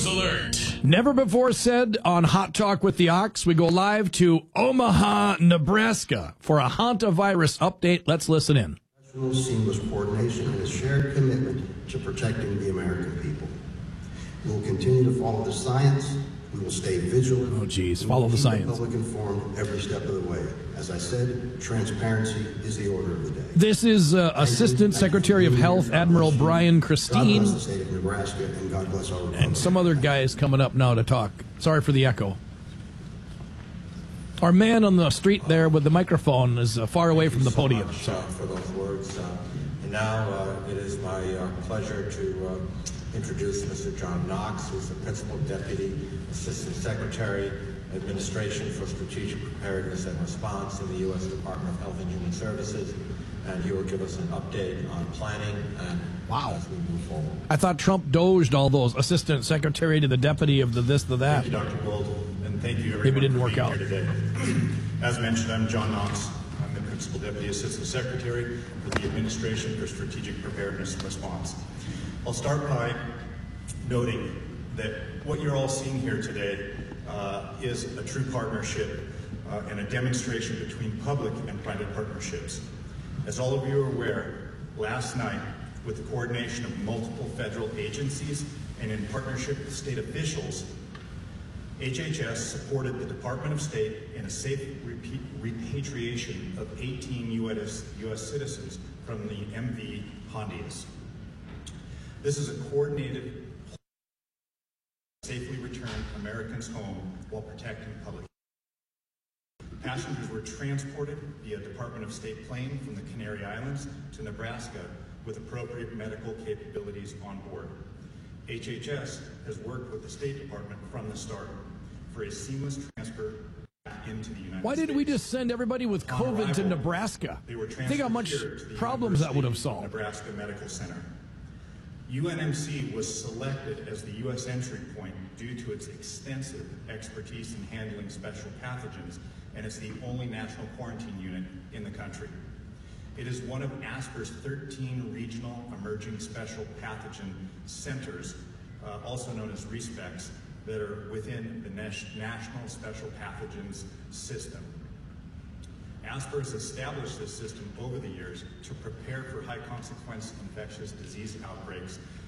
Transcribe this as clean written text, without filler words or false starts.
News Alert. Never before said on Hot Talk with the Ox. We go live to Omaha, Nebraska for a hantavirus update. Let's listen in. Seamless coordination and a shared commitment to protecting the American people. We will continue to follow the science. We will stay vigilant. Oh, geez, follow the science. The public informed every step of the way. As I said, transparency is the order of the day. This is Assistant Secretary of Health Admiral Brian Christine. God bless the state of Nebraska, and God bless our republic. And some other guy is coming up now to talk. Sorry for the echo. Our man on the street there with the microphone is far away from the podium. Thank you so much for those words. And now it is my pleasure to introduce Mr. John Knox, who's the Principal Deputy Assistant Secretary, Administration for Strategic Preparedness and Response in the U.S. Department of Health and Human Services, and he will give us an update on planning and as we move forward. I thought Trump doged all those Assistant Secretary to the Deputy of the this, the that. Thank you, Dr. Gold, and thank you everyone Maybe it didn't for work being out. here today. As mentioned, I'm John Knox. I'm the Principal Deputy Assistant Secretary for the Administration for Strategic Preparedness and Response. I'll start by noting that what you're all seeing here today is a true partnership and a demonstration between public and private partnerships. As all of you are aware, last night, with the coordination of multiple federal agencies and in partnership with state officials, HHS supported the Department of State in a safe repatriation of 18 U.S. citizens from the MV Hondias. This is a coordinated, safely return Americans home while protecting public. Passengers were transported via Department of State plane from the Canary Islands to Nebraska with appropriate medical capabilities on board. HHS has worked with the State Department from the start for a seamless transfer back into the United States. Why didn't we just send everybody with COVID to Nebraska? They were Think how much transferred here to the problems that would have University of solved. Nebraska Medical Center. UNMC was selected as the U.S. entry point due to its extensive expertise in handling special pathogens, and it's the only national quarantine unit in the country. It is one of ASPR's 13 regional emerging special pathogen centers, also known as RESPECs, that are within the National Special Pathogens System. ASPR has established this system over the years to prepare for high consequence infectious disease outbreaks